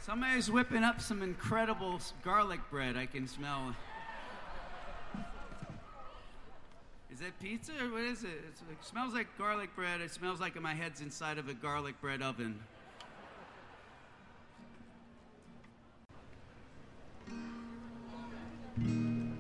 Somebody's whipping up some incredible garlic bread. I can smell. Is that pizza or what is it? It smells like garlic bread. It smells like my head's inside of a garlic bread oven.